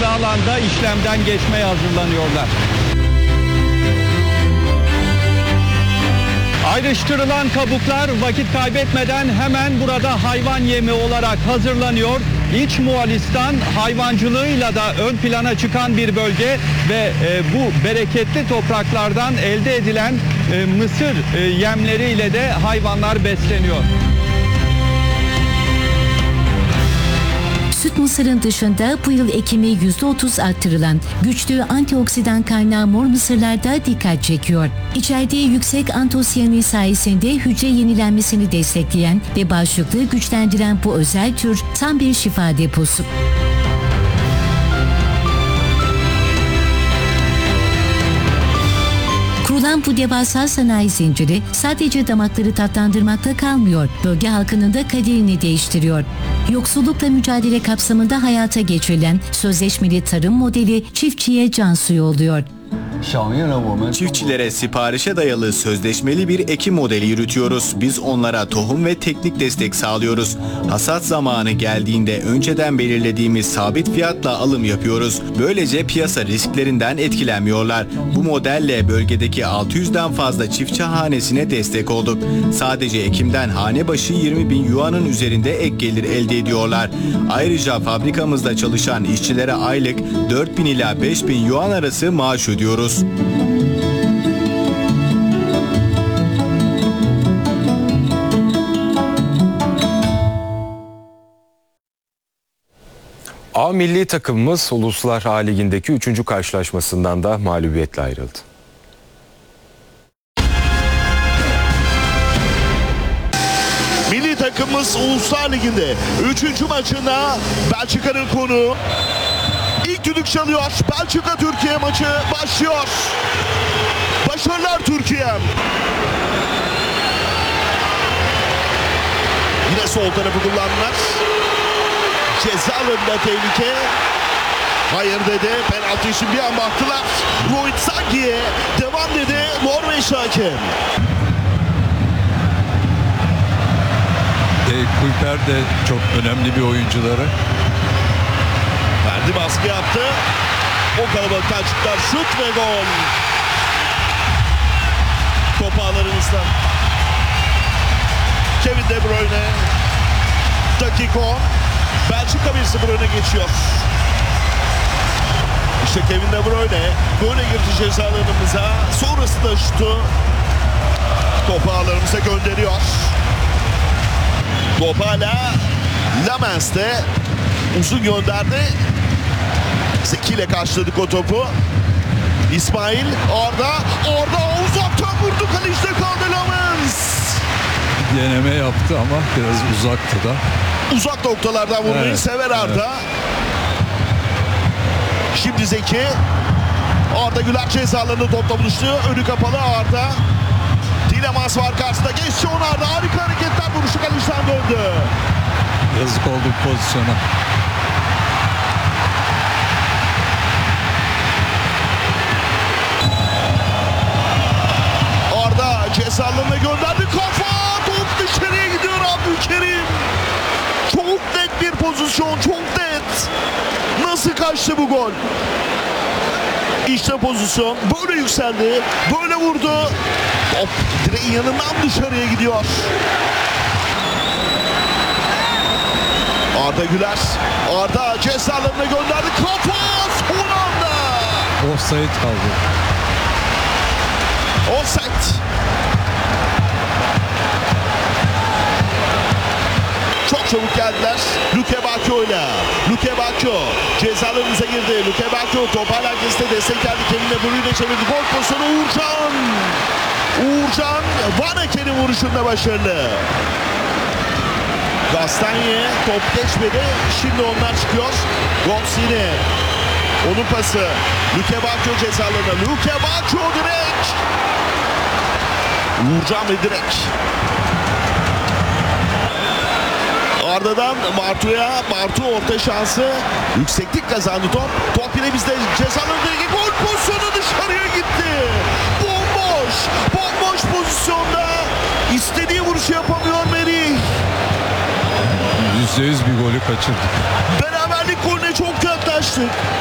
ceza alanda işlemden geçmeye hazırlanıyorlar. Ayrıştırılan kabuklar vakit kaybetmeden hemen burada hayvan yemi olarak hazırlanıyor. İç Moğolistan hayvancılığıyla da ön plana çıkan bir bölge ve bu bereketli topraklardan elde edilen mısır yemleriyle de hayvanlar besleniyor. Süt mısırın dışında bu yıl ekimi %30 arttırılan güçlü antioksidan kaynağı mor mısırlarda dikkat çekiyor. İçerdiği yüksek antosiyanı sayesinde hücre yenilenmesini destekleyen ve bağışıklığı güçlendiren bu özel tür tam bir şifa deposu. Kurulan bu devasa sanayi zinciri sadece damakları tatlandırmakta kalmıyor, bölge halkının da kaderini değiştiriyor. Yoksullukla mücadele kapsamında hayata geçirilen sözleşmeli tarım modeli çiftçiye can suyu oluyor. Çiftçilere siparişe dayalı sözleşmeli bir ekim modeli yürütüyoruz. Biz onlara tohum ve teknik destek sağlıyoruz. Hasat zamanı geldiğinde önceden belirlediğimiz sabit fiyatla alım yapıyoruz. Böylece piyasa risklerinden etkilenmiyorlar. Bu modelle bölgedeki 600'den fazla çiftçi hanesine destek olduk. Sadece ekimden hane başı 20.000 yuanın üzerinde ek gelir elde ediyorlar. Ayrıca fabrikamızda çalışan işçilere aylık 4.000 ila 5.000 yuan arası maaş ödüyoruz. A milli takımımız Uluslar A Ligi'ndeki 3. karşılaşmasından da mağlubiyetle ayrıldı. Milli takımımız Uluslar Ligi'nde 3. maçında Belçika'nın konuğu. İlk düdük çalıyor. Belçika-Türkiye maçı başlıyor. Başarılar Türkiye. Yine sol tarafı kullandılar. Ceza alanında tehlike. Hayır dedi. Penaltı için bir an baktılar. Rohit Sagi'ye devam dedi Norveç hakem. Kuyper de çok önemli bir oyuncuları. Verdi, baskı yaptı. O kalabalıktan çıktılar. Şut ve gol. Top ağlarımızda. Kevin De Bruyne. Dakika 10. Belçika 1-0 öne geçiyor. İşte Kevin De Bruyne böyle girdi ceza alanımıza. Sonrasında şutu topu ağlarımıza gönderiyor. Top hala Lamens'te. Uzun gönderdi. Zeki ile karşıladık o topu. İsmail orada uzaktan vurdu, kalecide kaldı Lamens. Deneme yaptı ama biraz uzaktı da. Uzak noktalardan vurmayı Evet, sever Arda. evet. Şimdi Zeki. Arda Güler ceza alanında topla buluştu. Önü kapalı Arda. Tilemans var karşısında. Geçti onu Arda. Harika hareketler, vuruşu kaleciden döndü. Yazık oldu bu pozisyona. Arda ceza alanına gönderdi. Kafa! Top dışarıya gidiyor Abdülkerim. Çok net bir pozisyon. Çok net. Nasıl kaçtı bu gol? İşte pozisyon. Böyle yükseldi. Böyle vurdu. Top direğin yanından dışarıya gidiyor. Arda Güler. Arda ceza alanına gönderdi. Kafa! Son anda. Offside kaldı. Offside. Çok çabuk geldiler. Luke Bacchio ile. Luke Bacchio cezalarımıza girdi. Luke Bacchio top hala herkeste destek geldi. Kendine Bruyne çevirdi. Gol pozisyonu Uğurcan. Uğurcan Vanaken'in vuruşunda başarılı. Gastanye top geçmedi. Şimdi onlar çıkıyor. Gonsine. Onun pası. Luke Bacchio cezalarına. Luke Bacchio direkt. Uğurcan ve direkt. Arda'dan Martu'ya. Martu orta şansı. Yükseklik kazandı top. Top yine bizde. Cezalarındaki gol pozisyonu dışarıya gitti. Bomboş. Bomboş pozisyonda. İstediği vuruşu yapamıyor Merih. %100 bir golü kaçırdık. Beraberlik golüne çok yaklaştık.